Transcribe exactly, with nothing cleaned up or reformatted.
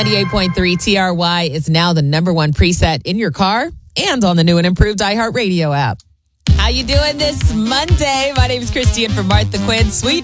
ninety-eight point three T R Y is now the number one preset in your car and on the new and improved iHeartRadio app. How you doing this Monday? My name is Christy, and for Martha Quinn, sweet